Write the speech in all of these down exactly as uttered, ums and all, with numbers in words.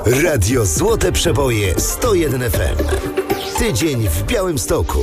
Radio Złote Przeboje sto jeden F M. Tydzień w Białymstoku.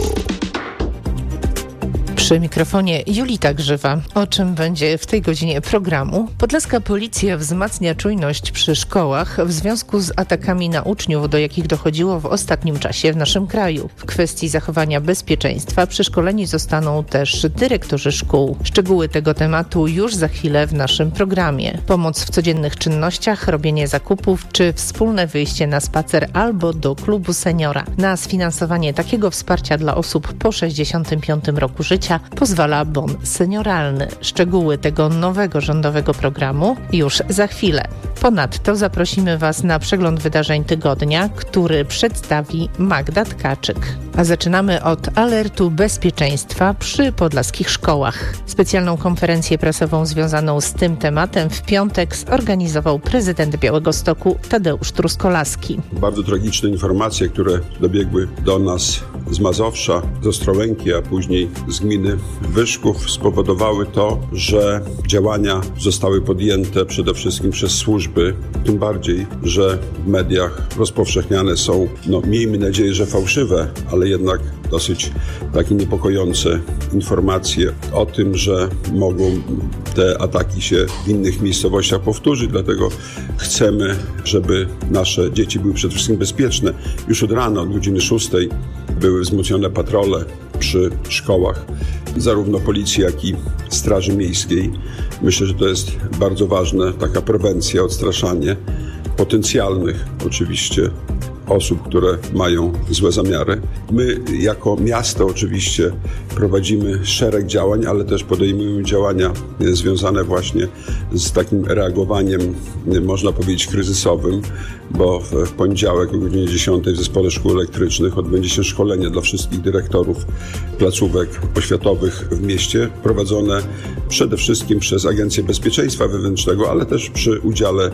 Przy mikrofonie Julita Grzywa. O czym będzie w tej godzinie programu? Podlaska policja wzmacnia czujność przy szkołach w związku z atakami na uczniów, do jakich dochodziło w ostatnim czasie w naszym kraju. W kwestii zachowania bezpieczeństwa przeszkoleni zostaną też dyrektorzy szkół. Szczegóły tego tematu już za chwilę w naszym programie. Pomoc w codziennych czynnościach, robienie zakupów czy wspólne wyjście na spacer albo do klubu seniora. Na sfinansowanie takiego wsparcia dla osób po sześćdziesiątym piątym roku życia pozwala bon senioralny. Szczegóły tego nowego rządowego programu już za chwilę. Ponadto zaprosimy Was na przegląd wydarzeń tygodnia, który przedstawi Magda Tkaczyk. A zaczynamy od alertu bezpieczeństwa przy podlaskich szkołach. Specjalną konferencję prasową związaną z tym tematem w piątek zorganizował prezydent Białegostoku Tadeusz Truskolaski. Bardzo tragiczne informacje, które dobiegły do nas z Mazowsza, z Ostrołęki, a później z gminy Wyszków, spowodowały to, że działania zostały podjęte przede wszystkim przez służby, tym bardziej, że w mediach rozpowszechniane są, no miejmy nadzieję, że fałszywe, ale jednak dosyć takie niepokojące informacje o tym, że mogą te ataki się w innych miejscowościach powtórzyć, dlatego chcemy, żeby nasze dzieci były przede wszystkim bezpieczne. Już od rana, od godziny szóstej były wzmocnione patrole przy szkołach, zarówno policji, jak i Straży Miejskiej. Myślę, że to jest bardzo ważne, taka prewencja, odstraszanie potencjalnych oczywiście osób, które mają złe zamiary. My jako miasto oczywiście prowadzimy szereg działań, ale też podejmujemy działania związane właśnie z takim reagowaniem, można powiedzieć, kryzysowym, bo w, w poniedziałek o godzinie dziesiątej w Zespole Szkół Elektrycznych odbędzie się szkolenie dla wszystkich dyrektorów placówek oświatowych w mieście, prowadzone przede wszystkim przez Agencję Bezpieczeństwa Wewnętrznego, ale też przy udziale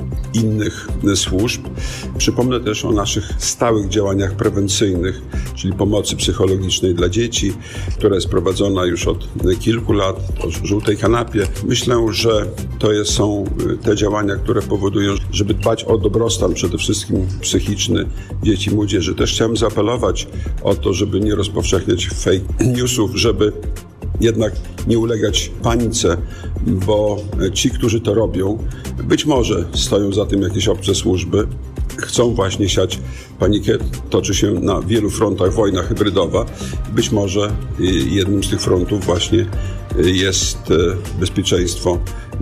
innych służb. Przypomnę też o naszych stałych działaniach prewencyjnych, czyli pomocy psychologicznej dla dzieci, która jest prowadzona już od kilku lat, o żółtej kanapie. Myślę, że to jest, są te działania, które powodują, żeby dbać o dobrostan przede wszystkim psychiczny dzieci i młodzieży. Też chciałem zaapelować o to, żeby nie rozpowszechniać fake newsów, żeby jednak nie ulegać panice, bo ci, którzy to robią, być może stoją za tym jakieś obce służby, chcą właśnie siać panikę. Toczy się na wielu frontach wojna hybrydowa. Być może jednym z tych frontów właśnie jest bezpieczeństwo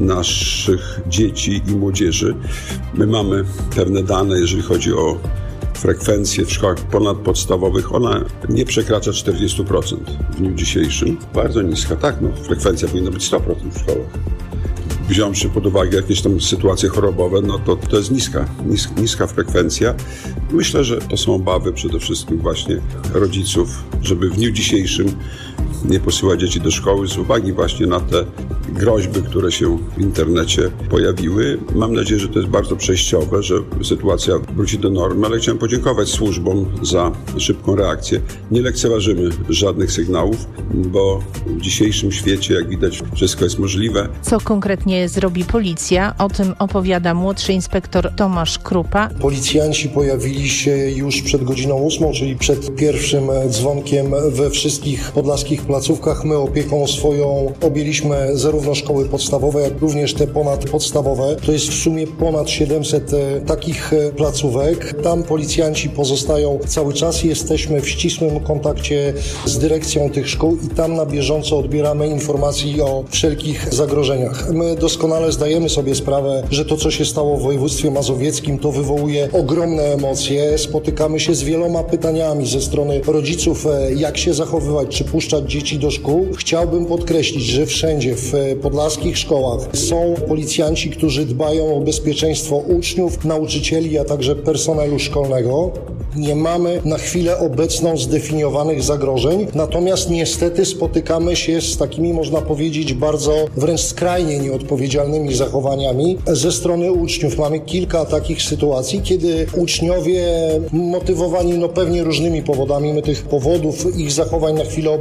naszych dzieci i młodzieży. My mamy pewne dane, jeżeli chodzi o frekwencję w szkołach ponadpodstawowych, ona nie przekracza czterdzieści procent w dniu dzisiejszym. Bardzo niska, tak, no, frekwencja powinna być sto procent w szkołach. Wziąwszy pod uwagę jakieś tam sytuacje chorobowe, no to to jest niska, nis, niska frekwencja. Myślę, że to są obawy przede wszystkim właśnie rodziców, żeby w dniu dzisiejszym nie posyłać dzieci do szkoły z uwagi właśnie na te groźby, które się w internecie pojawiły. Mam nadzieję, że to jest bardzo przejściowe, że sytuacja wróci do normy, ale chciałem podziękować służbom za szybką reakcję. Nie lekceważymy żadnych sygnałów, bo w dzisiejszym świecie, jak widać, wszystko jest możliwe. Co konkretnie zrobi policja? O tym opowiada młodszy inspektor Tomasz Krupa. Policjanci pojawili się już przed godziną ósmą, czyli przed pierwszym dzwonkiem we wszystkich podlaskich placówkach. My opieką swoją objęliśmy zarówno szkoły podstawowe, jak również te ponadpodstawowe. To jest w sumie ponad siedemset takich placówek. Tam policjanci pozostają cały czas. Jesteśmy w ścisłym kontakcie z dyrekcją tych szkół i tam na bieżąco odbieramy informacji o wszelkich zagrożeniach. My doskonale zdajemy sobie sprawę, że to, co się stało w województwie mazowieckim, to wywołuje ogromne emocje. Spotykamy się z wieloma pytaniami ze strony rodziców, jak się zachowywać, czy puszczać dzieci do szkół. Chciałbym podkreślić, że wszędzie w podlaskich szkołach są policjanci, którzy dbają o bezpieczeństwo uczniów, nauczycieli, a także personelu szkolnego. Nie mamy na chwilę obecną zdefiniowanych zagrożeń, natomiast niestety spotykamy się z takimi, można powiedzieć, bardzo wręcz skrajnie nieodpowiedzialnymi zachowaniami ze strony uczniów. Mamy kilka takich sytuacji, kiedy uczniowie motywowani no pewnie różnymi powodami, my tych powodów ich zachowań na chwilę obecną nie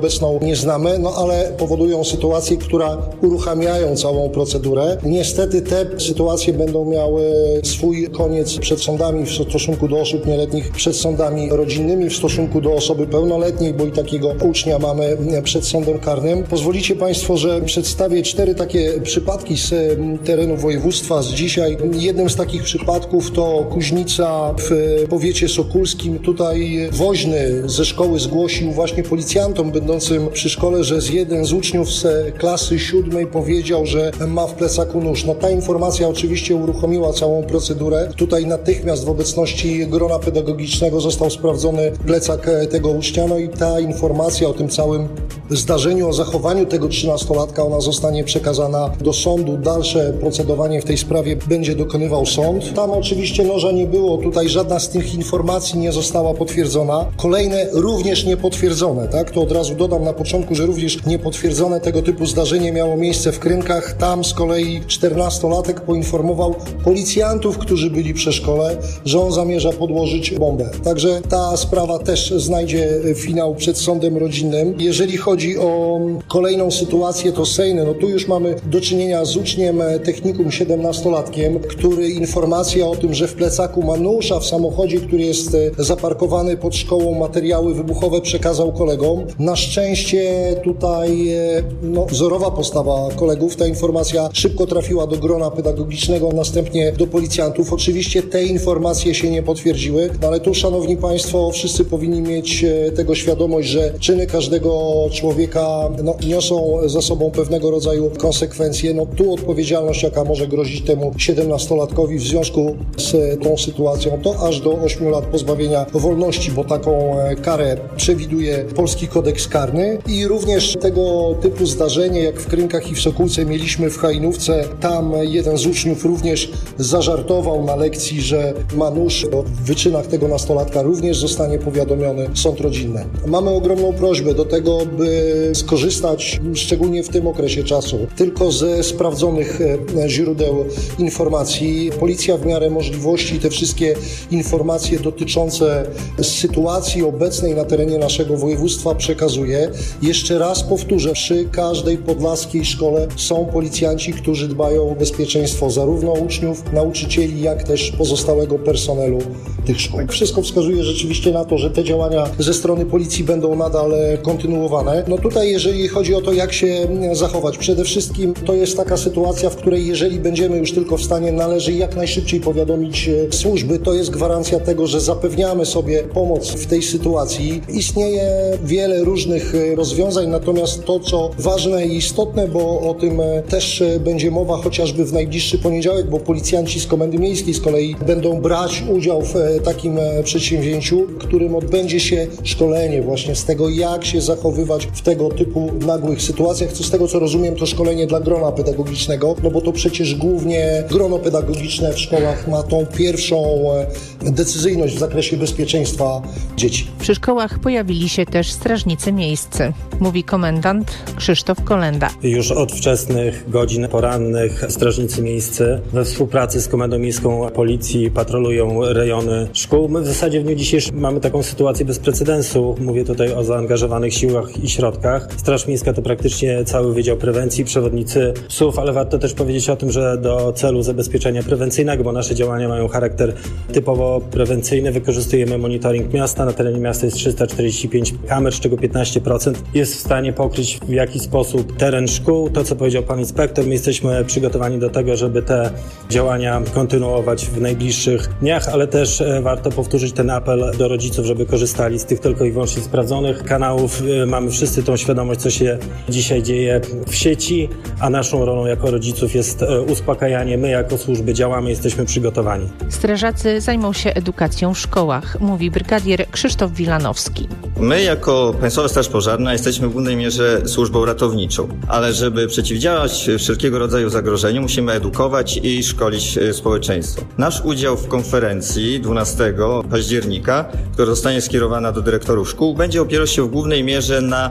nie znamy, no ale powodują sytuacje, które uruchamiają całą procedurę. Niestety te sytuacje będą miały swój koniec przed sądami w stosunku do osób nieletnich, przed sądami rodzinnymi, w stosunku do osoby pełnoletniej, bo i takiego ucznia mamy przed sądem karnym. Pozwolicie Państwo, że przedstawię cztery takie przypadki z terenu województwa z dzisiaj. Jednym z takich przypadków to Kuźnica w powiecie sokulskim. Tutaj woźny ze szkoły zgłosił właśnie policjantom będącym przy szkole, że z jeden z uczniów z klasy siódmej powiedział, że ma w plecaku nóż. No ta informacja oczywiście uruchomiła całą procedurę. Tutaj natychmiast w obecności grona pedagogicznego został sprawdzony plecak tego ucznia, no i ta informacja o tym całym zdarzeniu, o zachowaniu tego trzynastolatka, ona zostanie przekazana do sądu. Dalsze procedowanie w tej sprawie będzie dokonywał sąd. Tam oczywiście noża nie było, tutaj żadna z tych informacji nie została potwierdzona. Kolejne również niepotwierdzone, tak? To od razu dodam na początku, że również niepotwierdzone tego typu zdarzenie miało miejsce w Krynkach. Tam z kolei czternastolatek poinformował policjantów, którzy byli przy szkole, że on zamierza podłożyć bombę. Także ta sprawa też znajdzie finał przed sądem rodzinnym. Jeżeli chodzi o kolejną sytuację, to Sejny, no tu już mamy do czynienia z uczniem technikum siedemnastolatkiem, który informacja o tym, że w plecaku ma nóż, a w samochodzie, który jest zaparkowany pod szkołą, materiały wybuchowe przekazał kolegom. Na szczęście tutaj no, wzorowa postawa kolegów. Ta informacja szybko trafiła do grona pedagogicznego, następnie do policjantów. Oczywiście te informacje się nie potwierdziły, no ale tu, szanowni Państwo, wszyscy powinni mieć tego świadomość, że czyny każdego człowieka no, niosą za sobą pewnego rodzaju konsekwencje. No tu odpowiedzialność, jaka może grozić temu siedemnastolatkowi w związku z tą sytuacją, to aż do ośmiu lat pozbawienia wolności, bo taką karę przewiduje Polski Kodeks Karny. I również tego typu zdarzenie, jak w Krynkach i w Sokółce mieliśmy w Hajnówce. Tam jeden z uczniów również zażartował na lekcji, że ma nóż. O wyczynach tego nastolatka również zostanie powiadomiony sąd rodzinny. Mamy ogromną prośbę do tego, by skorzystać, szczególnie w tym okresie czasu, tylko ze sprawdzonych źródeł informacji. Policja w miarę możliwości te wszystkie informacje dotyczące sytuacji obecnej na terenie naszego województwa przekazuje. Jeszcze raz powtórzę, przy każdej podlaskiej szkole są policjanci, którzy dbają o bezpieczeństwo zarówno uczniów, nauczycieli, jak też pozostałego personelu tych szkół. Wszystko wskazuje rzeczywiście na to, że te działania ze strony policji będą nadal kontynuowane. No tutaj, jeżeli chodzi o to, jak się zachować, przede wszystkim to jest taka sytuacja, w której jeżeli będziemy już tylko w stanie, należy jak najszybciej powiadomić służby. To jest gwarancja tego, że zapewniamy sobie pomoc w tej sytuacji. Istnieje wiele różnych rozwiązań, natomiast to, co ważne i istotne, bo o tym też będzie mowa chociażby w najbliższy poniedziałek, bo policjanci z Komendy Miejskiej z kolei będą brać udział w takim przedsięwzięciu, którym odbędzie się szkolenie właśnie z tego, jak się zachowywać w tego typu nagłych sytuacjach. Co z tego, co rozumiem, to szkolenie dla grona pedagogicznego, no bo to przecież głównie grono pedagogiczne w szkołach ma tą pierwszą decyzyjność w zakresie bezpieczeństwa dzieci. Przy szkołach pojawili się też strażnicy miejscy, mówi komendant Krzysztof Kolenda. Już od wczesnych godzin porannych strażnicy miejscy we współpracy z Komendą Miejską Policji patrolują rejony szkół. My w zasadzie w dniu dzisiejszym mamy taką sytuację bez precedensu. Mówię tutaj o zaangażowanych siłach i środkach. Straż Miejska to praktycznie cały Wydział Prewencji, przewodnicy psów, ale warto też powiedzieć o tym, że do celu zabezpieczenia prewencyjnego, bo nasze działania mają charakter typowo prewencyjny, wykorzystujemy monitoring miasta. Na terenie miasta jest trzysta czterdzieści pięć kamer, z czego piętnaście procent jest w stanie pokryć w jakiś sposób teren szkół. To, co powiedział pan inspektor, my jesteśmy przygotowani do tego, żeby te działania kontynuować w najbliższych dniach, ale też warto powtórzyć ten apel do rodziców, żeby korzystali z tych tylko i wyłącznie sprawdzonych kanałów. Mamy wszyscy tą świadomość, co się dzisiaj dzieje w sieci, a naszą rolą jako rodziców jest uspokajanie. My jako służby działamy, jesteśmy przygotowani. Strażacy zajmą się edukacją w szkołach, mówi brygadier Krzysztof Wilanowski. My jako Państwowa Straż Pożarna jesteśmy w głównej mierze służbą ratowniczą, ale żeby przeciwdziałać wszelkiego rodzaju zagrożeniu, musimy edukować i szkolić społeczeństwo. Nasz udział w konferencji dwunastego października, która zostanie skierowana do dyrektorów szkół, będzie opierał się w głównej mierze na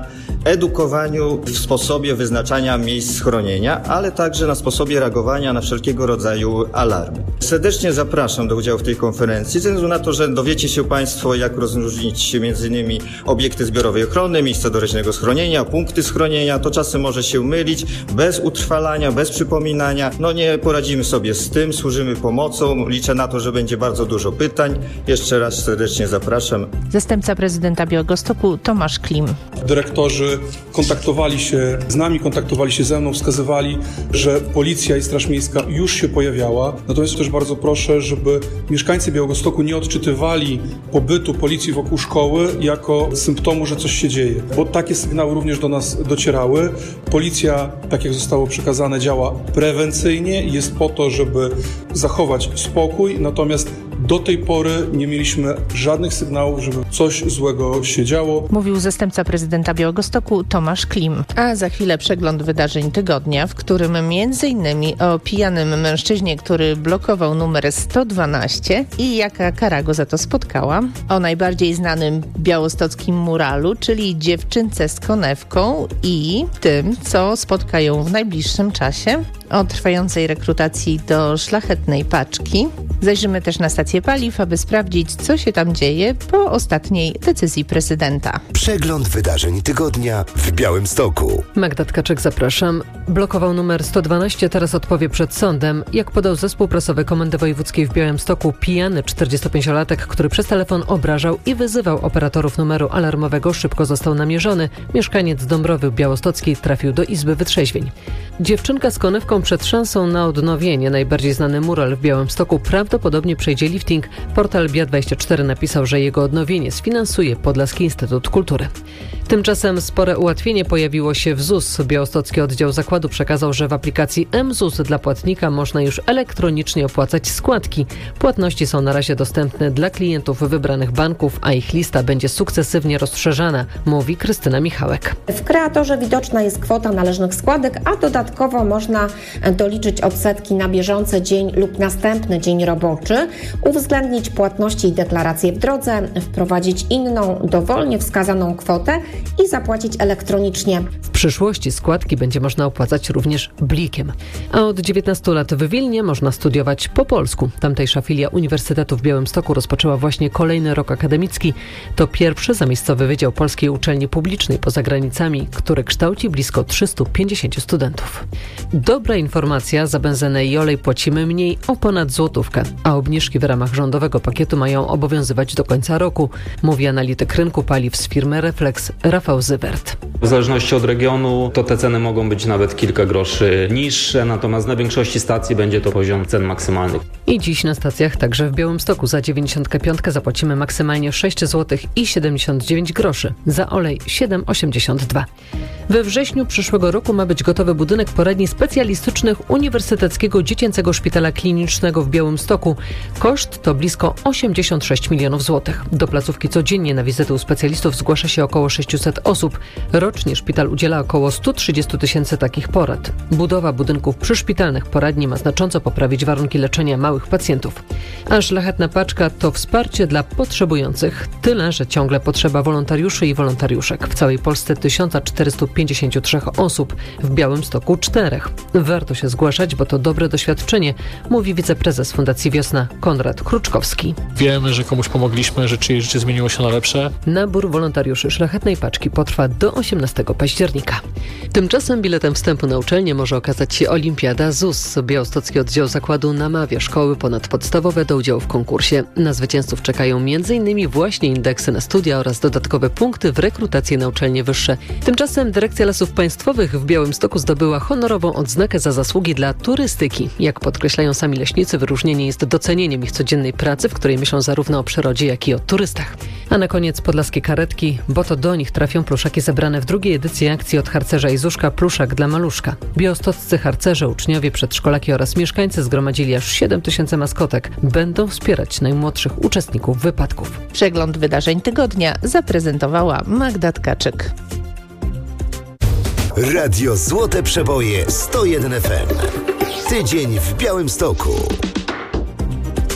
edukowaniu w sposobie wyznaczania miejsc schronienia, ale także na sposobie reagowania na wszelkiego rodzaju alarmy. Serdecznie zapraszam do udziału w tej konferencji, ze względu na to, że dowiecie się Państwo, jak rozróżnić między innymi obiekty zbiorowej ochrony, miejsca doraźnego schronienia, punkty schronienia. To czasem może się mylić, bez utrwalania, bez przypominania. No nie poradzimy sobie z tym, służymy pomocą. Liczę na to, że będzie bardzo dużo pytań. Jeszcze raz serdecznie zapraszam. Zastępca prezydenta Białegostoku Tomasz Klim. Dyrektorzy kontaktowali się z nami, kontaktowali się ze mną, wskazywali, że policja i Straż Miejska już się pojawiała. Natomiast też bardzo proszę, żeby mieszkańcy Białegostoku nie odczytywali pobytu policji wokół szkoły jako symptomu, że coś się dzieje. Bo takie sygnały również do nas docierały. Policja, tak jak zostało przekazane, działa prewencyjnie i jest po to, żeby zachować spokój. Natomiast do tej pory nie mieliśmy żadnych sygnałów, żeby coś złego się działo. Mówił zastępca prezydenta Białegostoku Tomasz Klim. A za chwilę przegląd wydarzeń tygodnia, w którym między innymi o pijanym mężczyźnie, który blokował numer sto dwanaście i jaka kara go za to spotkała. O najbardziej znanym białostockim muralu, czyli dziewczynce z konewką i tym, co spotka ją w najbliższym czasie. O trwającej rekrutacji do szlachetnej paczki. Zajrzymy też na stację paliw, aby sprawdzić, co się tam dzieje po ostatniej decyzji prezydenta. Przegląd wydarzeń tygodnia w Białymstoku. Magda Tkaczyk, zapraszam. Blokował numer sto dwanaście, teraz odpowie przed sądem. Jak podał zespół prasowy Komendy Wojewódzkiej w Białymstoku, pijany czterdziestopięciolatek, który przez telefon obrażał i wyzywał operatorów numeru alarmowego, szybko został namierzony. Mieszkaniec Dąbrowy Białostockiej trafił do Izby Wytrzeźwień. Dziewczynka z konewką przed szansą na odnowienie. Najbardziej znany mural w Białymstoku prawdopodobnie przejdzie lifting. Portal B I A dwadzieścia cztery napisał, że jego odnowienie sfinansuje Podlaski Instytut Kultury. Tymczasem spore ułatwienie pojawiło się w Z U S. Białostocki oddział zakładu przekazał, że w aplikacji M Z U S dla płatnika można już elektronicznie opłacać składki. Płatności są na razie dostępne dla klientów wybranych banków, a ich lista będzie sukcesywnie rozszerzana, mówi Krystyna Michałek. W kreatorze widoczna jest kwota należnych składek, a dodatkowo można doliczyć odsetki na bieżący dzień lub następny dzień roboczy, uwzględnić płatności i deklaracje w drodze, wprowadzić inną, dowolnie wskazaną kwotę i zapłacić elektronicznie. W przyszłości składki będzie można opłacać również blikiem. A od dziewiętnastu lat w Wilnie można studiować po polsku. Tamtejsza filia Uniwersytetu w Białymstoku rozpoczęła właśnie kolejny rok akademicki. To pierwszy zamiejscowy Wydział Polskiej Uczelni Publicznej poza granicami, który kształci blisko trzystu pięćdziesięciu studentów. Dobra informacja, za benzynę i olej płacimy mniej o ponad złotówkę, a obniżki w ramach rządowego pakietu mają obowiązywać do końca roku, mówi analityk rynku paliw z firmy Reflex Rafał Zywert. W zależności od regionu to te ceny mogą być nawet kilka groszy niższe, natomiast na większości stacji będzie to poziom cen maksymalnych. I dziś na stacjach, także w Białymstoku, za dziewięćdziesiąt pięć zapłacimy maksymalnie sześć złotych i siedemdziesiąt dziewięć groszy, za olej siedem osiemdziesiąt dwa. We wrześniu przyszłego roku ma być gotowy budynek poradni specjalistycznych Uniwersyteckiego Dziecięcego Szpitala Klinicznego w Białymstoku. Koszt to blisko osiemdziesiąt sześć milionów złotych. Do placówki codziennie na wizyty u specjalistów zgłasza się około sześćset osób. Rocznie szpital udziela około sto trzydzieści tysięcy takich porad. Budowa budynków przyszpitalnych poradni ma znacząco poprawić warunki leczenia małych pacjentów. A szlachetna paczka to wsparcie dla potrzebujących. Tyle, że ciągle potrzeba wolontariuszy i wolontariuszek. W całej Polsce tysiąc czterysta pięćdziesiąt trzy osób, w Białymstoku czterech. Warto się zgłaszać, bo to dobre doświadczenie, mówi wiceprezes Fundacji Wiosna Konrad Kruczkowski. Wiemy, że komuś pomogliśmy, że czyjeś życie zmieniło się na lepsze. Nabór wolontariuszy szlachetnej paczki potrwa do osiemnastego października. Tymczasem biletem wstępu na uczelnię może okazać się Olimpiada Z U S. Białostocki oddział zakładu namawia szkoły ponadpodstawowe do udziału w konkursie. Na zwycięzców czekają m.in. właśnie indeksy na studia oraz dodatkowe punkty w rekrutację na uczelnie wyższe. Tymczasem Dyrekcja Lasów Państwowych w Białymstoku zdobyła honorową odznakę za zasługi dla turystyki. Jak podkreślają sami leśnicy, wyróżnienie jest docenieniem ich codziennej pracy, w której myślą zarówno o przyrodzie, jak i o turystach. A na koniec podlaskie karetki, bo to do nich trafią pluszaki zebrane w drugiej edycji akcji od harcerza Izuszka Pluszak dla Maluszka. Białostoccy harcerze, uczniowie, przedszkolaki oraz mieszkańcy zgromadzili aż siedem tysięcy maskotek. Będą wspierać najmłodszych uczestników wypadków. Przegląd wydarzeń tygodnia zaprezentowała Magda Tkaczyk. Radio Złote Przeboje sto jeden F M. Tydzień w Białymstoku.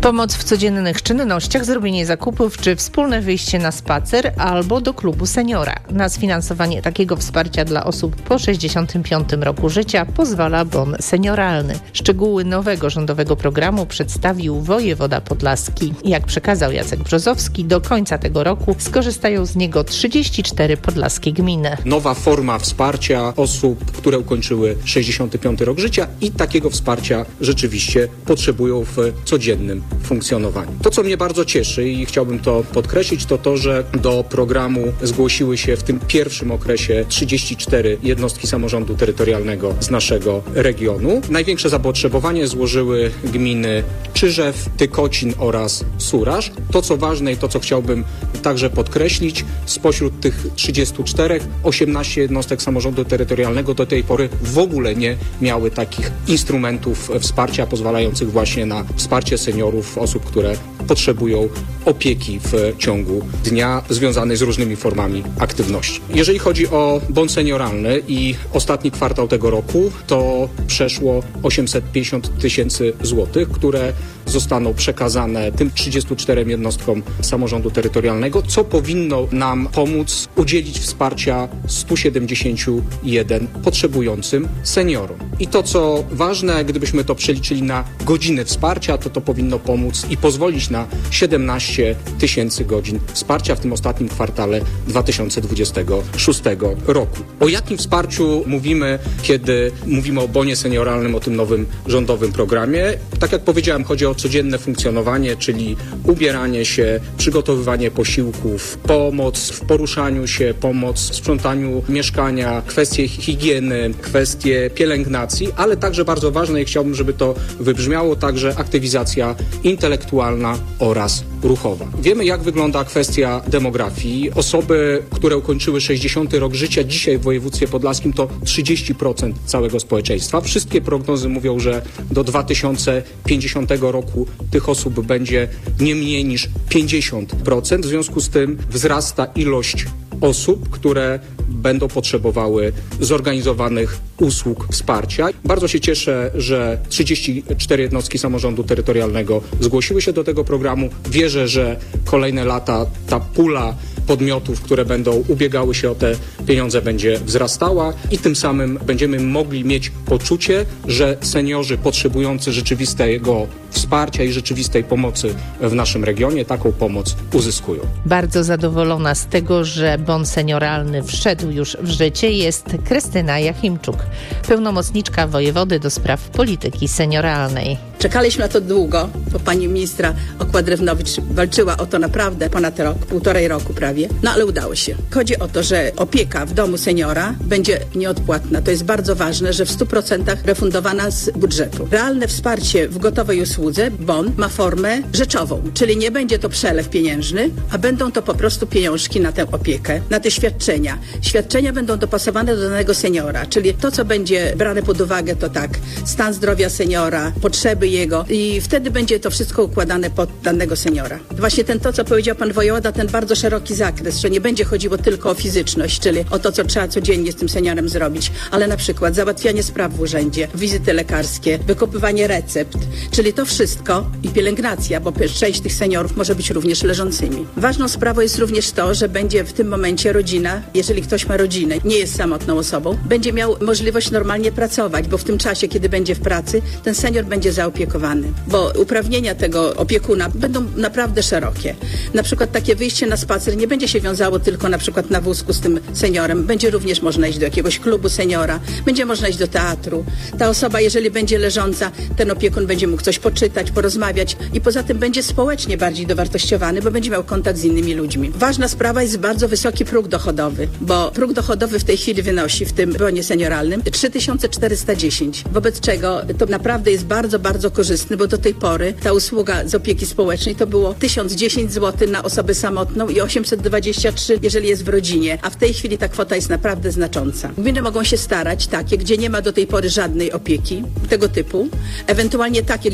Pomoc w codziennych czynnościach, zrobienie zakupów czy wspólne wyjście na spacer albo do klubu seniora. Na sfinansowanie takiego wsparcia dla osób po sześćdziesiątym piątym roku życia pozwala bon senioralny. Szczegóły nowego rządowego programu przedstawił wojewoda podlaski. Jak przekazał Jacek Brzozowski, do końca tego roku skorzystają z niego trzydzieści cztery podlaskie gminy. Nowa forma wsparcia osób, które ukończyły sześćdziesiąty piąty rok życia i takiego wsparcia rzeczywiście potrzebują w codziennym funkcjonowaniu. To, co mnie bardzo cieszy i chciałbym to podkreślić, to to, że do programu zgłosiły się w tym pierwszym okresie trzydzieści cztery jednostki samorządu terytorialnego z naszego regionu. Największe zapotrzebowanie złożyły gminy Czyżew, Tykocin oraz Suraż. To, co ważne i to, co chciałbym także podkreślić, spośród tych trzydziestu czterech, osiemnaście jednostek samorządu terytorialnego do tej pory w ogóle nie miały takich instrumentów wsparcia pozwalających właśnie na wsparcie seniorów, osób, które potrzebują opieki w ciągu dnia związanej z różnymi formami aktywności. Jeżeli chodzi o bon senioralny i ostatni kwartał tego roku, to przeszło osiemset pięćdziesiąt tysięcy złotych, które zostaną przekazane tym trzydziestu czterem jednostkom samorządu terytorialnego, co powinno nam pomóc udzielić wsparcia stu siedemdziesięciu jeden potrzebującym seniorom. I to, co ważne, gdybyśmy to przeliczyli na godziny wsparcia, to to powinno pomóc i pozwolić na siedemnaście tysięcy godzin wsparcia w tym ostatnim kwartale dwa tysiące dwudziestego szóstego roku. O jakim wsparciu mówimy, kiedy mówimy o bonie senioralnym, o tym nowym rządowym programie? Tak jak powiedziałem, chodzi o codzienne funkcjonowanie, czyli ubieranie się, przygotowywanie posiłków, pomoc w poruszaniu się, pomoc w sprzątaniu mieszkania, kwestie higieny, kwestie pielęgnacji, ale także bardzo ważne i chciałbym, żeby to wybrzmiało, także aktywizacja intelektualna oraz ruchowa. Wiemy, jak wygląda kwestia demografii. Osoby, które ukończyły sześćdziesiąty rok życia, dzisiaj w województwie podlaskim to trzydzieści procent całego społeczeństwa. Wszystkie prognozy mówią, że do dwa tysiące pięćdziesiątego roku tych osób będzie nie mniej niż pięćdziesiąt procent. W związku z tym wzrasta ilość osób, które będą potrzebowały zorganizowanych usług wsparcia. Bardzo się cieszę, że trzydzieści cztery jednostki samorządu terytorialnego zgłosiły się do tego programu. Wierzę, że kolejne lata ta pula podmiotów, które będą ubiegały się o te pieniądze, będzie wzrastała i tym samym będziemy mogli mieć poczucie, że seniorzy potrzebujący rzeczywistego wsparcia i rzeczywistej pomocy w naszym regionie taką pomoc uzyskują. Bardzo zadowolona z tego, że bon senioralny wszedł już w życie, jest Krystyna Jachimczuk, pełnomocniczka wojewody do spraw polityki senioralnej. Czekaliśmy na to długo, bo pani ministra Okła-Drewnowicz walczyła o to naprawdę ponad rok, półtorej roku prawie, no ale udało się. Chodzi o to, że opieka w domu seniora będzie nieodpłatna. To jest bardzo ważne, że w stu procentach refundowana z budżetu. Realne wsparcie w gotowej usłudze, bon, ma formę rzeczową, czyli nie będzie to przelew pieniężny, a będą to po prostu pieniążki na tę opiekę, na te świadczenia. Świadczenia będą dopasowane do danego seniora, czyli to, co będzie brane pod uwagę, to tak, stan zdrowia seniora, potrzeby jego i wtedy będzie to wszystko układane pod danego seniora. Właśnie ten to, co powiedział pan wojewoda, ten bardzo szeroki zakres, że nie będzie chodziło tylko o fizyczność, czyli o to, co trzeba codziennie z tym seniorem zrobić, ale na przykład załatwianie spraw w urzędzie, wizyty lekarskie, wykopywanie recept, czyli to wszystko i pielęgnacja, bo część tych seniorów może być również leżącymi. Ważną sprawą jest również to, że będzie w tym momencie rodzina, jeżeli ktoś ma rodzinę, nie jest samotną osobą, będzie miał możliwość normalnie pracować, bo w tym czasie, kiedy będzie w pracy, ten senior będzie zaopiekowany, bo uprawnienia tego opiekuna będą naprawdę szerokie. Na przykład takie wyjście na spacer nie będzie się wiązało tylko na przykład na wózku z tym seniorem, będzie również można iść do jakiegoś klubu seniora, będzie można iść do teatru. Ta osoba, jeżeli będzie leżąca, ten opiekun będzie mógł coś poczytać, porozmawiać i poza tym będzie społecznie bardziej dowartościowany, bo będzie miał kontakt z innymi ludźmi. Ważna sprawa jest bardzo wysoki próg dochodowy, bo próg dochodowy w tej chwili wynosi w tym bonie senioralnym trzy tysiące czterysta dziesięć, wobec czego to naprawdę jest bardzo, bardzo korzystny, bo do tej pory ta usługa z opieki społecznej to było tysiąc dziesięć złotych na osobę samotną i osiemset dwadzieścia trzy, jeżeli jest w rodzinie, a w tej chwili ta kwota jest naprawdę znacząca. Gminy mogą się starać takie, gdzie nie ma do tej pory żadnej opieki tego typu, ewentualnie takie, gdzie na przykład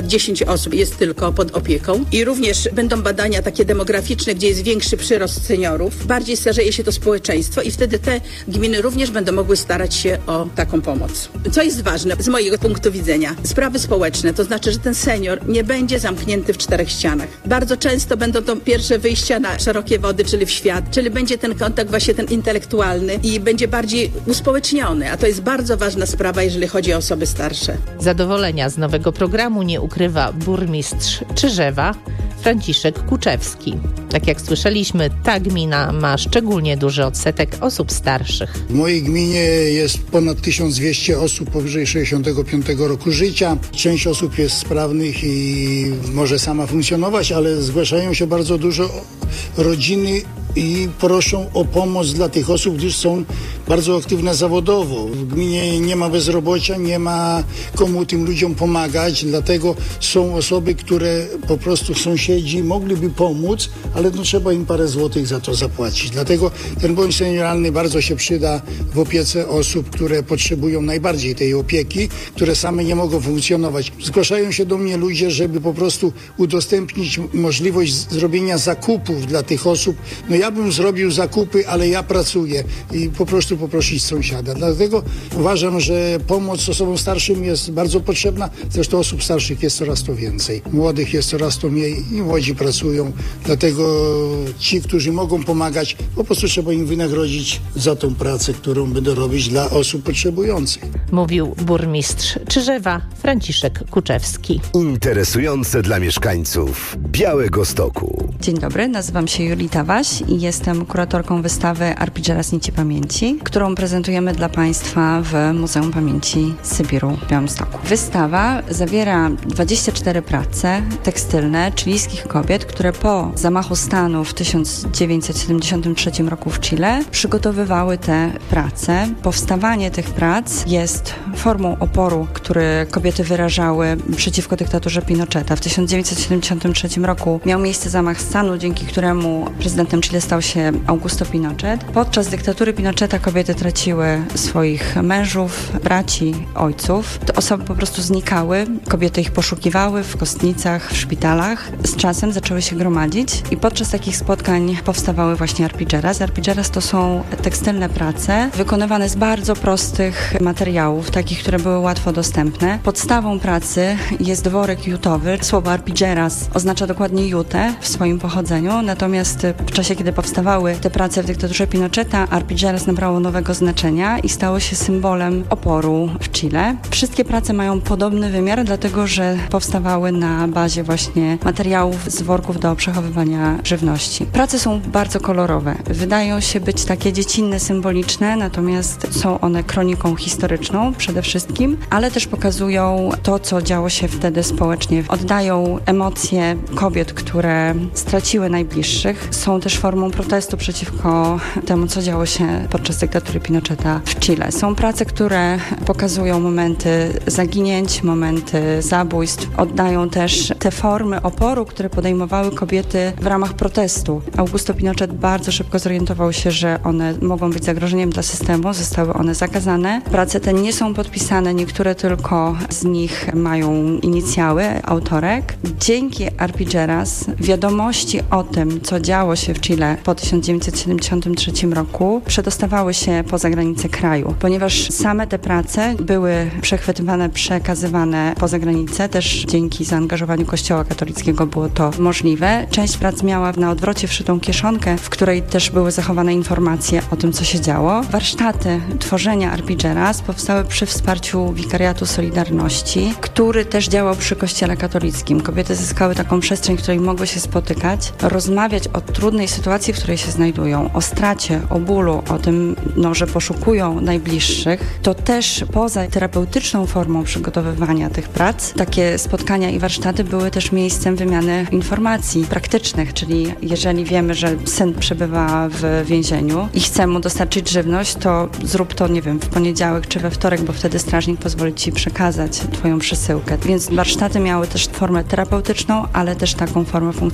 dziesięć osób jest tylko pod opieką i również będą badania takie demograficzne, gdzie jest większy przyrost seniorów, bardziej starzeje się to społeczeństwo i wtedy te gminy również będą mogły starać się o taką pomoc. Co jest ważne z mojego punktu widzenia? Sprawy społeczne, to znaczy, że ten senior nie będzie zamknięty w czterech ścianach. Bardzo często będą to pierwsze wyjścia na szerokie wody, czyli w świat, czyli będzie ten kontakt właśnie ten intelektualny i będzie bardziej uspołeczniony, a to jest bardzo ważna sprawa, jeżeli chodzi o osoby starsze. Zadowolenia z nowego programu nie ukrywa burmistrz Czyżewa Franciszek Kuczewski. Tak jak słyszeliśmy, ta gmina ma szczególnie duży odsetek osób starszych. W mojej gminie jest ponad tysiąc dwieście osób powyżej sześćdziesiątego piątego roku życia. Część osób jest sprawnych i może sama funkcjonować, ale zgłaszają się bardzo dużo rodziny i proszą o pomoc dla tych osób, gdyż są bardzo aktywne zawodowo. W gminie nie ma bezrobocia, nie ma komu tym ludziom pomagać, dlatego są osoby, które po prostu sąsiedzi mogliby pomóc, ale no trzeba im parę złotych za to zapłacić. Dlatego ten bon senioralny bardzo się przyda w opiece osób, które potrzebują najbardziej tej opieki, które same nie mogą funkcjonować. Zgłaszają się do mnie ludzie, żeby po prostu udostępnić możliwość zrobienia zakupów dla tych osób. No ja bym zrobił zakupy, ale ja pracuję i po prostu poprosić sąsiada. Dlatego uważam, że pomoc osobom starszym jest bardzo potrzebna. Zresztą osób starszych jest coraz to więcej. Młodych jest coraz to mniej i młodzi pracują. Dlatego ci, którzy mogą pomagać, po prostu trzeba im wynagrodzić za tą pracę, którą będą robić dla osób potrzebujących. Mówił burmistrz Czyżewa Franciszek Kuczewski. Interesujące dla mieszkańców Białegostoku. Dzień dobry, nazywam się Julita Waś i jestem kuratorką wystawy Arpidżeras Nici Pamięci, którą prezentujemy dla Państwa w Muzeum Pamięci Sybiru w Białymstoku. Wystawa zawiera dwadzieścia cztery prace tekstylne chilijskich kobiet, które po zamachu stanu w tysiąc dziewięćset siedemdziesiątym trzecim roku w Chile przygotowywały te prace. Powstawanie tych prac jest formą oporu, który kobiety wyrażały przeciwko dyktaturze Pinocheta. W tysiąc dziewięćset siedemdziesiątym trzecim roku miał miejsce zamach stanu, dzięki któremu prezydentem Chile stał się Augusto Pinochet. Podczas dyktatury Pinocheta kobiety traciły swoich mężów, braci, ojców. Te osoby po prostu znikały. Kobiety ich poszukiwały w kostnicach, w szpitalach. Z czasem zaczęły się gromadzić i podczas takich spotkań powstawały właśnie arpidżeras. Arpidżeras to są tekstylne prace wykonywane z bardzo prostych materiałów, takich, które były łatwo dostępne. Podstawą pracy jest worek jutowy. Słowo arpidżeras oznacza dokładnie jutę w swoim pochodzeniu, natomiast w czasie, kiedy powstawały te prace w dyktaturze Pinocheta, arpidżeras nabrało nowego znaczenia i stało się symbolem oporu w Chile. Wszystkie prace mają podobny wymiar, dlatego że powstawały na bazie właśnie materiałów z worków do przechowywania żywności. Prace są bardzo kolorowe. Wydają się być takie dziecinne, symboliczne, natomiast są one kroniką historyczną przede wszystkim, ale też pokazują to, co działo się wtedy społecznie. Oddają emocje kobiet, które straciły najbliższych. Są też formą protestu przeciwko temu, co działo się podczas dyktatury Pinocheta w Chile. Są prace, które pokazują momenty zaginięć, momenty zabójstw. Oddają też te formy oporu, które podejmowały kobiety w ramach protestu. Augusto Pinochet bardzo szybko zorientował się, że one mogą być zagrożeniem dla systemu. Zostały one zakazane. Prace te nie są podpisane, niektóre tylko z nich mają inicjały autorek. Dzięki arpidżeras wiadomości o tym, co działo się w Chile po tysiąc dziewięćset siedemdziesiątym trzecim roku przedostawały się poza granice kraju, ponieważ same te prace były przechwytywane, przekazywane poza granicę. Też dzięki zaangażowaniu Kościoła katolickiego było to możliwe. Część prac miała na odwrocie wszytą kieszonkę, w której też były zachowane informacje o tym, co się działo. Warsztaty tworzenia arpidżeras powstały przy wsparciu Wikariatu Solidarności, który też działał przy Kościele katolickim. Kobiety zyskały taką przestrzeń, w której mogły się spotykać, rozmawiać o trudnej sytuacji, w której się znajdują, o stracie, o bólu, o tym, no, że poszukują najbliższych. To też poza terapeutyczną formą przygotowywania tych prac, takie spotkania i warsztaty były też miejscem wymiany informacji praktycznych, czyli jeżeli wiemy, że syn przebywa w więzieniu i chce mu dostarczyć żywność, to zrób to, nie wiem, w poniedziałek czy we wtorek, bo wtedy strażnik pozwoli ci przekazać twoją przesyłkę. Więc warsztaty miały też formę terapeutyczną, ale też taką formę funkcjonalną.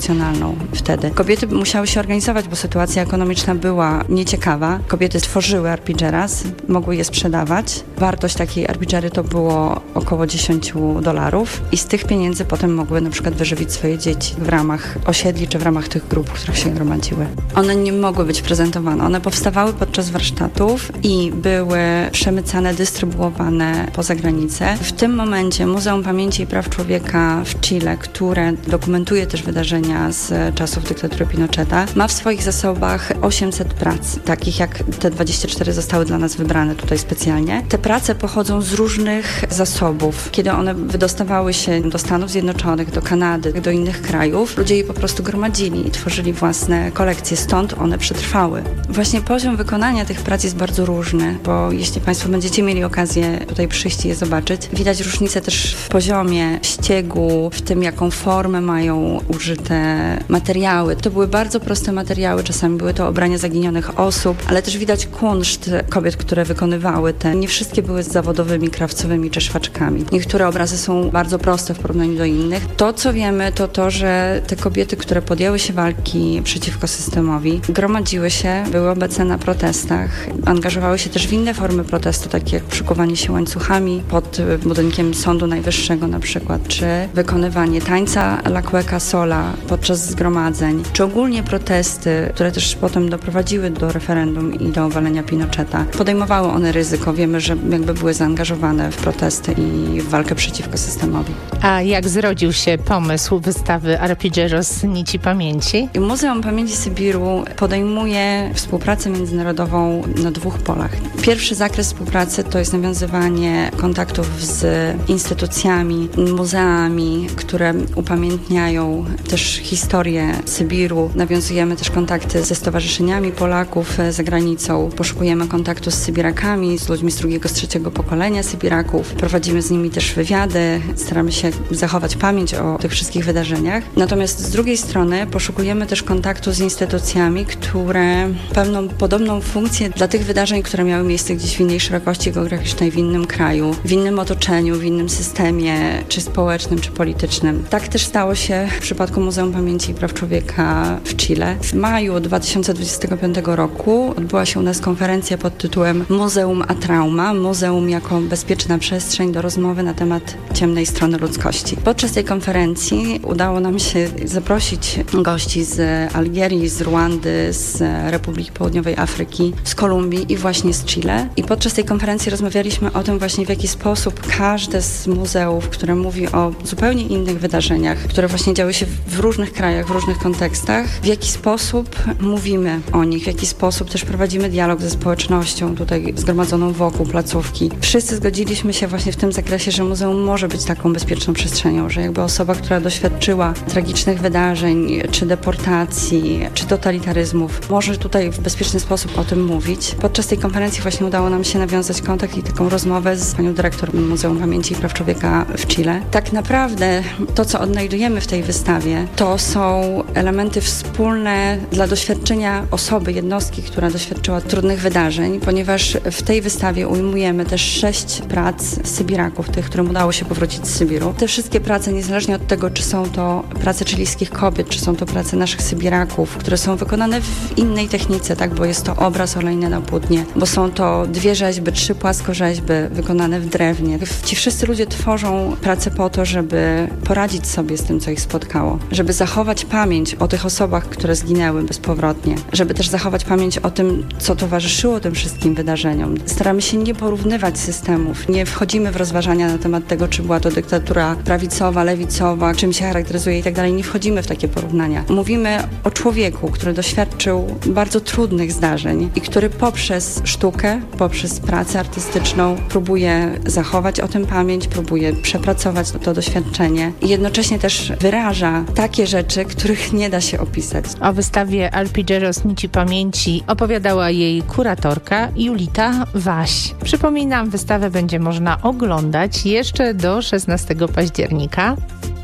socjalną wtedy. Kobiety musiały się organizować, bo sytuacja ekonomiczna była nieciekawa. Kobiety tworzyły arpidżeras, mogły je sprzedawać. Wartość takiej arpidżery to było około dziesięć dolarów i z tych pieniędzy potem mogły na przykład wyżywić swoje dzieci w ramach osiedli czy w ramach tych grup, w których się gromadziły. One nie mogły być prezentowane. One powstawały podczas warsztatów i były przemycane, dystrybuowane poza granicę. W tym momencie Muzeum Pamięci i Praw Człowieka w Chile, które dokumentuje też wydarzenia z czasów dyktatury Pinocheta, ma w swoich zasobach osiemset prac, takich jak te dwadzieścia cztery zostały dla nas wybrane tutaj specjalnie. Te prace pochodzą z różnych zasobów. Kiedy one wydostawały się do Stanów Zjednoczonych, do Kanady, do innych krajów, ludzie je po prostu gromadzili i tworzyli własne kolekcje, stąd one przetrwały. Właśnie poziom wykonania tych prac jest bardzo różny, bo jeśli Państwo będziecie mieli okazję tutaj przyjść i je zobaczyć, widać różnicę też w poziomie ściegu, w tym jaką formę mają użyte materiały. To były bardzo proste materiały, czasami były to ubrania zaginionych osób, ale też widać kunszt kobiet, które wykonywały te. Nie wszystkie były z zawodowymi krawcowymi czy szwaczkami. Niektóre obrazy są bardzo proste w porównaniu do innych. To, co wiemy, to to, że te kobiety, które podjęły się walki przeciwko systemowi, gromadziły się, były obecne na protestach, angażowały się też w inne formy protestu, takie jak przykuwanie się łańcuchami pod budynkiem Sądu Najwyższego na przykład, czy wykonywanie tańca La Cueca Sola podczas zgromadzeń, czy ogólnie protesty, które też potem doprowadziły do referendum i do obalenia Pinocheta. Podejmowały one ryzyko. Wiemy, że jakby były zaangażowane w protesty i w walkę przeciwko systemowi. A jak zrodził się pomysł wystawy Arpilleros Nici Pamięci? Muzeum Pamięci Sybiru podejmuje współpracę międzynarodową na dwóch polach. Pierwszy zakres współpracy to jest nawiązywanie kontaktów z instytucjami, muzeami, które upamiętniają też historię Sybiru. Nawiązujemy też kontakty ze stowarzyszeniami Polaków za granicą. Poszukujemy kontaktu z Sybirakami, z ludźmi z drugiego, z trzeciego pokolenia Sybiraków. Prowadzimy z nimi też wywiady. Staramy się zachować pamięć o tych wszystkich wydarzeniach. Natomiast z drugiej strony poszukujemy też kontaktu z instytucjami, które pełnią podobną funkcję dla tych wydarzeń, które miały miejsce gdzieś w innej szerokości geograficznej, w innym kraju, w innym otoczeniu, w innym systemie, czy społecznym, czy politycznym. Tak też stało się w przypadku Muzeum Pamięci i Praw Człowieka w Chile. W maju dwa tysiące dwudziestego piątego roku odbyła się u nas konferencja pod tytułem Muzeum a Trauma. Muzeum jako bezpieczna przestrzeń do rozmowy na temat ciemnej strony ludzkości. Podczas tej konferencji udało nam się zaprosić gości z Algierii, z Ruandy, z Republiki Południowej Afryki, z Kolumbii i właśnie z Chile. I podczas tej konferencji rozmawialiśmy o tym właśnie, w jaki sposób każde z muzeów, które mówi o zupełnie innych wydarzeniach, które właśnie działy się w różnych krajach, w różnych kontekstach, w jaki sposób mówimy o nich, w jaki sposób też prowadzimy dialog ze społecznością tutaj zgromadzoną wokół placówki. Wszyscy zgodziliśmy się właśnie w tym zakresie, że muzeum może być taką bezpieczną przestrzenią, że jakby osoba, która doświadczyła tragicznych wydarzeń, czy deportacji, czy totalitaryzmów, może tutaj w bezpieczny sposób o tym mówić. Podczas tej konferencji właśnie udało nam się nawiązać kontakt i taką rozmowę z panią dyrektor Muzeum Pamięci i Praw Człowieka w Chile. Tak naprawdę to, co odnajdujemy w tej wystawie, to są elementy wspólne dla doświadczenia osoby, jednostki, która doświadczyła trudnych wydarzeń, ponieważ w tej wystawie ujmujemy też sześć prac Sybiraków, tych, którym udało się powrócić z Sybiru. Te wszystkie prace, niezależnie od tego, czy są to prace chilijskich kobiet, czy są to prace naszych Sybiraków, które są wykonane w innej technice, tak, bo jest to obraz olejny na płótnie, bo są to dwie rzeźby, trzy płaskorzeźby wykonane w drewnie. Ci wszyscy ludzie tworzą pracę po to, żeby poradzić sobie z tym, co ich spotkało, żeby zachować pamięć o tych osobach, które zginęły bezpowrotnie, żeby też zachować pamięć o tym, co towarzyszyło tym wszystkim wydarzeniom. Staramy się nie porównywać systemów, nie wchodzimy w rozważania na temat tego, czy była to dyktatura prawicowa, lewicowa, czym się charakteryzuje i tak dalej. Nie wchodzimy w takie porównania. Mówimy o człowieku, który doświadczył bardzo trudnych zdarzeń i który poprzez sztukę, poprzez pracę artystyczną próbuje zachować o tym pamięć, próbuje przepracować to, to doświadczenie i jednocześnie też wyraża takie rzeczy, których nie da się opisać. O wystawie Arpilleros Nici Pamięci opowiadała jej kuratorka Julita Waś. Przypominam, wystawę będzie można oglądać jeszcze do szesnastego października.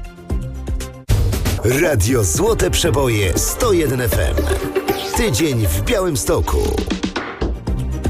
Radio Złote Przeboje sto jeden F M. Tydzień w Białymstoku.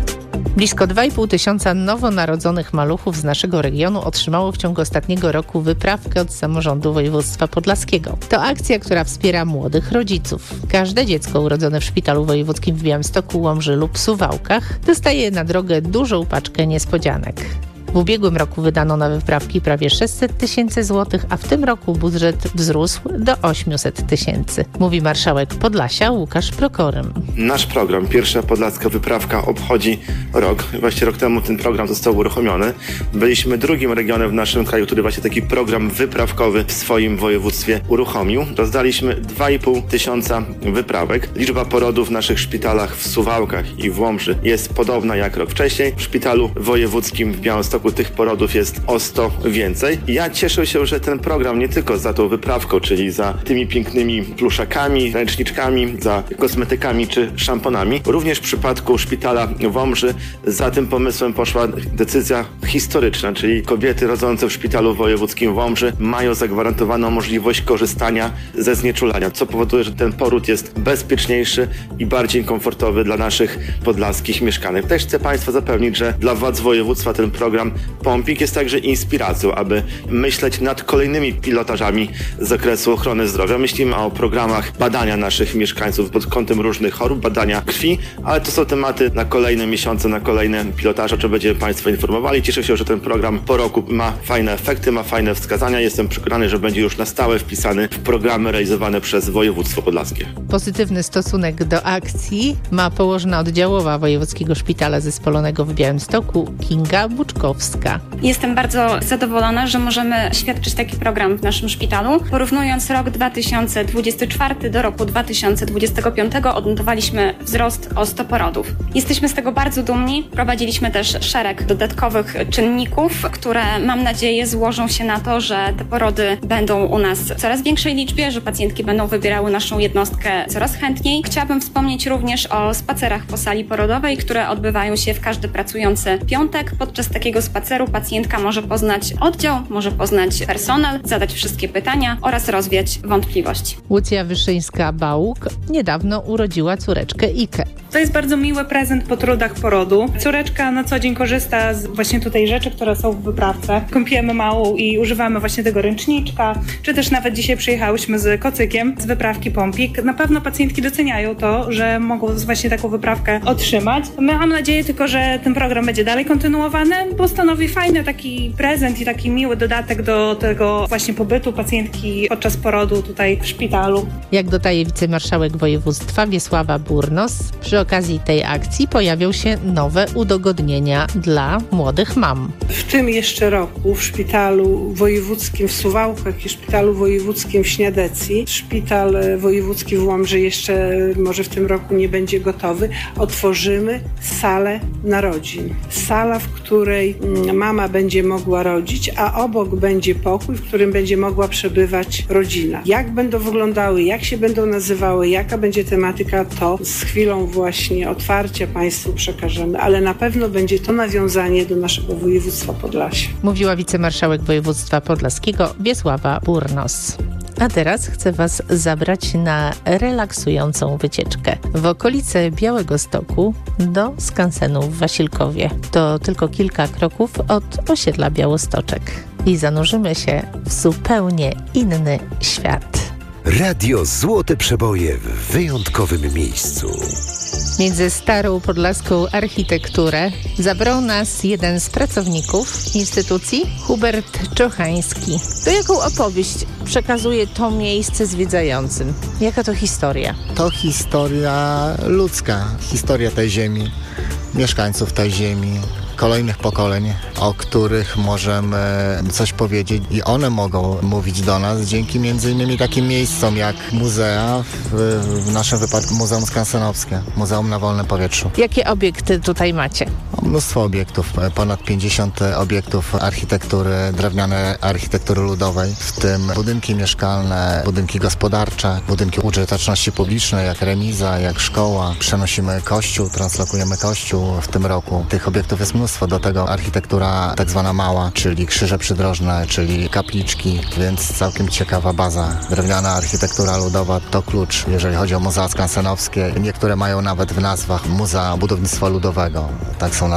Blisko dwa i pół tysiąca nowonarodzonych maluchów z naszego regionu otrzymało w ciągu ostatniego roku wyprawkę od samorządu województwa podlaskiego. To akcja, która wspiera młodych rodziców. Każde dziecko urodzone w szpitalu wojewódzkim w Białymstoku, Łomży lub Suwałkach dostaje na drogę dużą paczkę niespodzianek. W ubiegłym roku wydano na wyprawki prawie sześćset tysięcy złotych, a w tym roku budżet wzrósł do osiemset tysięcy. Mówi marszałek Podlasia Łukasz Prokorym. Nasz program Pierwsza Podlaska Wyprawka obchodzi rok. Właśnie rok temu ten program został uruchomiony. Byliśmy drugim regionem w naszym kraju, który właśnie taki program wyprawkowy w swoim województwie uruchomił. Rozdaliśmy dwa i pół tysiąca wyprawek. Liczba porodów w naszych szpitalach w Suwałkach i w Łomży jest podobna jak rok wcześniej. W szpitalu wojewódzkim w Białymstoku tych porodów jest o sto więcej. Ja cieszę się, że ten program nie tylko za tą wyprawką, czyli za tymi pięknymi pluszakami, ręczniczkami, za kosmetykami czy szamponami. Również w przypadku szpitala w Łomży za tym pomysłem poszła decyzja historyczna, czyli kobiety rodzące w szpitalu wojewódzkim w Łomży mają zagwarantowaną możliwość korzystania ze znieczulania, co powoduje, że ten poród jest bezpieczniejszy i bardziej komfortowy dla naszych podlaskich mieszkanek. Też chcę Państwa zapewnić, że dla władz województwa ten program Pompik jest także inspiracją, aby myśleć nad kolejnymi pilotażami z zakresu ochrony zdrowia. Myślimy o programach badania naszych mieszkańców pod kątem różnych chorób, badania krwi, ale to są tematy na kolejne miesiące, na kolejne pilotaże, o czym będziemy Państwa informowali. Cieszę się, że ten program po roku ma fajne efekty, ma fajne wskazania. Jestem przekonany, że będzie już na stałe wpisany w programy realizowane przez województwo podlaskie. Pozytywny stosunek do akcji ma położna oddziałowa Wojewódzkiego Szpitala Zespolonego w Białymstoku Kinga Buczkowska. Jestem bardzo zadowolona, że możemy świadczyć taki program w naszym szpitalu. Porównując rok dwa tysiące dwudziesty czwarty do roku dwa tysiące dwudziestego piątego odnotowaliśmy wzrost o sto porodów. Jesteśmy z tego bardzo dumni. Prowadziliśmy też szereg dodatkowych czynników, które mam nadzieję złożą się na to, że te porody będą u nas w coraz większej liczbie, że pacjentki będą wybierały naszą jednostkę coraz chętniej. Chciałabym wspomnieć również o spacerach po sali porodowej, które odbywają się w każdy pracujący piątek. Podczas takiego spaceru pacjentka może poznać oddział, może poznać personel, zadać wszystkie pytania oraz rozwiać wątpliwości. Łucja Wyszyńska-Bałuk niedawno urodziła córeczkę Ikę. To jest bardzo miły prezent po trudach porodu. Córeczka na co dzień korzysta z właśnie tutaj rzeczy, które są w wyprawce. Kąpiemy małą i używamy właśnie tego ręczniczka, czy też nawet dzisiaj przyjechałyśmy z kocykiem z wyprawki Pompik. Na pewno pacjentki doceniają to, że mogą właśnie taką wyprawkę otrzymać. My mam nadzieję tylko, że ten program będzie dalej kontynuowany, bo stanowi fajny taki prezent i taki miły dodatek do tego właśnie pobytu pacjentki podczas porodu tutaj w szpitalu. Jak dodaje wicemarszałek województwa Wiesława Burnos, przy okazji tej akcji pojawią się nowe udogodnienia dla młodych mam. W tym jeszcze roku w szpitalu wojewódzkim w Suwałkach i szpitalu wojewódzkim w Śniadecji, szpital wojewódzki w Łomży jeszcze może w tym roku nie będzie gotowy, otworzymy salę narodzin. Sala, w której mama będzie mogła rodzić, a obok będzie pokój, w którym będzie mogła przebywać rodzina. Jak będą wyglądały, jak się będą nazywały, jaka będzie tematyka, to z chwilą właśnie otwarcia Państwu przekażemy, ale na pewno będzie to nawiązanie do naszego województwa Podlasia. Mówiła wicemarszałek województwa podlaskiego Wiesława Burnos. A teraz chcę Was zabrać na relaksującą wycieczkę w okolice Białegostoku do skansenu w Wasilkowie. To tylko kilka kroków od osiedla Białostoczek i zanurzymy się w zupełnie inny świat. Radio Złote Przeboje w wyjątkowym miejscu. Między starą podlaską architekturę zabrał nas jeden z pracowników instytucji, Hubert Czochański. To jaką opowieść przekazuje to miejsce zwiedzającym? Jaka to historia? To historia ludzka, historia tej ziemi, mieszkańców tej ziemi, kolejnych pokoleń, o których możemy coś powiedzieć i one mogą mówić do nas dzięki między innymi takim miejscom jak muzea, w, w naszym wypadku Muzeum Skansenowskie, Muzeum na Wolnym Powietrzu. Jakie obiekty tutaj macie? Mnóstwo obiektów, ponad pięćdziesiąt obiektów architektury, drewnianej architektury ludowej, w tym budynki mieszkalne, budynki gospodarcze, budynki użyteczności publicznej, jak remiza, jak szkoła. Przenosimy kościół, translokujemy kościół w tym roku. Tych obiektów jest mnóstwo. Do tego architektura tak zwana mała, czyli krzyże przydrożne, czyli kapliczki, więc całkiem ciekawa baza. Drewniana architektura ludowa to klucz, jeżeli chodzi o muzea skansenowskie. Niektóre mają nawet w nazwach Muzea Budownictwa Ludowego, tak są nazwane.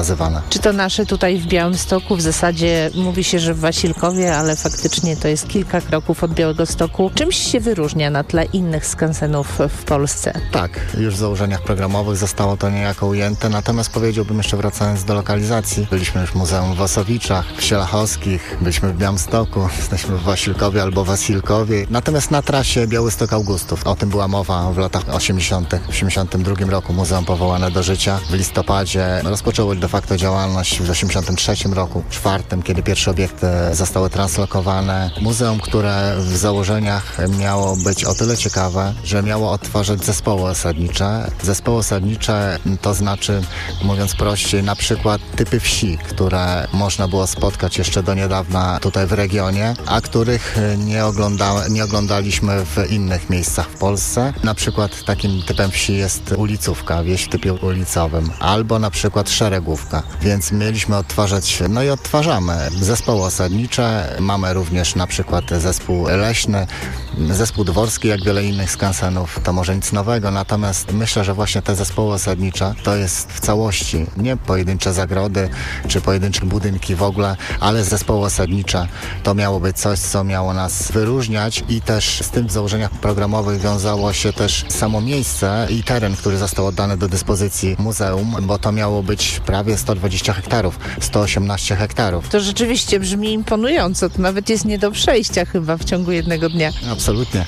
pokazywane. Czy to nasze tutaj w Białymstoku? W zasadzie mówi się, że w Wasilkowie, ale faktycznie to jest kilka kroków od Białegostoku. Czymś się wyróżnia na tle innych skansenów w Polsce? Tak, już w założeniach programowych zostało to niejako ujęte, natomiast powiedziałbym jeszcze wracając do lokalizacji, byliśmy już w Muzeum w Osowiczach, w Sielachowskich, byliśmy w Białymstoku, jesteśmy w Wasilkowie albo Wasilkowie, natomiast na trasie Białystok-Augustów, o tym była mowa w latach osiemdziesiątych. W osiemdziesiątym drugim roku muzeum powołane do życia, w listopadzie rozpoczęło de facto działalność w osiemdziesiątym trzecim roku, czwartym, kiedy pierwsze obiekty zostały translokowane. Muzeum, które w założeniach miało być o tyle ciekawe, że miało odtwarzać zespoły osadnicze. Zespoły osadnicze to znaczy, mówiąc prościej, na przykład typy wsi, które można było spotkać jeszcze do niedawna tutaj w regionie, a których nie, ogląda, nie oglądaliśmy w innych miejscach w Polsce. Na przykład takim typem wsi jest ulicówka, wieś w typie ulicowym, albo na przykład szeregówka. Więc mieliśmy odtwarzać, no i odtwarzamy zespoły osadnicze. Mamy również na przykład zespół leśny, zespół dworski, jak wiele innych skansenów. To może nic nowego, natomiast myślę, że właśnie te zespoły osadnicze to jest w całości, nie pojedyncze zagrody, czy pojedyncze budynki w ogóle, ale zespoły osadnicze to miało być coś, co miało nas wyróżniać i też z tym w założeniach programowych wiązało się też samo miejsce i teren, który został oddany do dyspozycji muzeum, bo to miało być prawie sto dwadzieścia hektarów, sto osiemnaście hektarów. To rzeczywiście brzmi imponująco, to nawet jest nie do przejścia chyba w ciągu jednego dnia. Absolutnie.